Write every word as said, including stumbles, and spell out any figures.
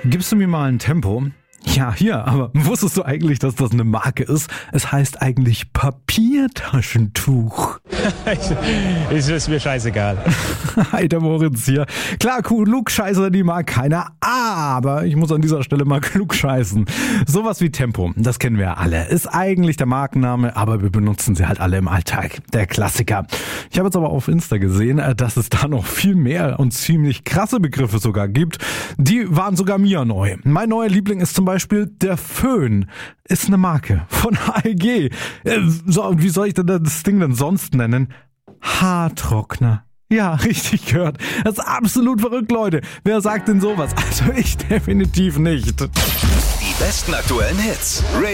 Gibst du mir mal ein Tempo? Ja, hier, aber wusstest du eigentlich, dass das eine Marke ist? Es heißt eigentlich Papiertaschentuch. Ist es mir scheißegal. Hi, der Moritz hier. Klar, Klugscheißer, die mag keiner, aber ich muss an dieser Stelle mal klugscheißen. Sowas wie Tempo, das kennen wir ja alle. Ist eigentlich der Markenname, aber wir benutzen sie halt alle im Alltag. Der Klassiker. Ich habe jetzt aber auf Insta gesehen, dass es da noch viel mehr und ziemlich krasse Begriffe sogar gibt. Die waren sogar mir neu. Mein neuer Liebling ist zum Beispiel der Föhn. Ist eine Marke von H I G. Äh, so, und wie soll ich denn das Ding denn sonst nennen? Haartrockner. Ja, richtig gehört. Das ist absolut verrückt, Leute. Wer sagt denn sowas? Also ich definitiv nicht. Die besten aktuellen Hits.